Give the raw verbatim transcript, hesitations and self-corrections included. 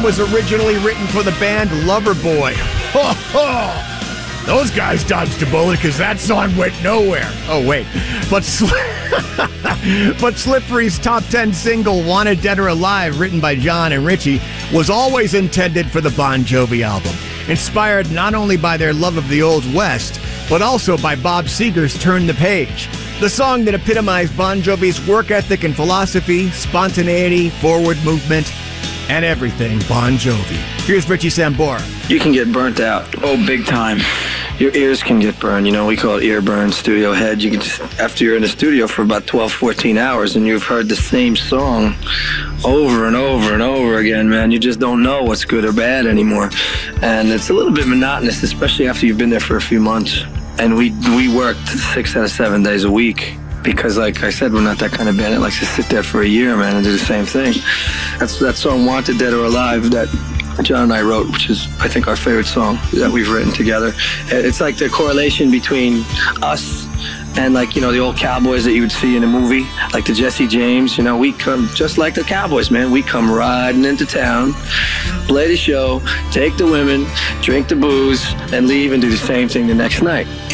name was originally written for the band Loverboy. Ho, ho! Those guys dodged a bullet because that song went nowhere. Oh, wait. But, Sli- but Slippery's top ten single, Wanted Dead or Alive, written by John and Richie, was always intended for the Bon Jovi album. Inspired not only by their love of the Old West, but also by Bob Seger's Turn the Page, the song that epitomized Bon Jovi's work ethic and philosophy, spontaneity, forward movement, and everything Bon Jovi. Here's Richie Sambora. You can get burnt out. Oh, big time. Your ears can get burned. You know, we call it ear burn, studio head. You can just, after you're in the studio for about twelve, fourteen hours and you've heard the same song over and over and over again, man, you just don't know what's good or bad anymore. And it's a little bit monotonous, especially after you've been there for a few months. And we we worked six out of seven days a week. Because, like I said, we're not that kind of band that likes to sit there for a year, man, and do the same thing. That's that song, Wanted Dead or Alive, that John and I wrote, which is, I think, our favorite song that we've written together. It's like the correlation between us and, like, you know, the old cowboys that you would see in a movie, like the Jesse James. You know, we come just like the cowboys, man. We come riding into town, play the show, take the women, drink the booze, and leave and do the same thing the next night.